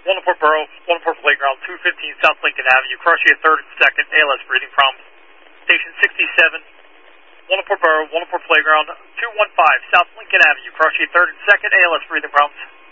1 to Port Borough, 1 to Port Playground, 215 South Lincoln Avenue, cross you at 3rd and 2nd, ALS breathing problems. Station 67, 1 to Port Borough, 1 to Port Playground, 215 South Lincoln Avenue, cross you at 3rd and 2nd, ALS breathing problems.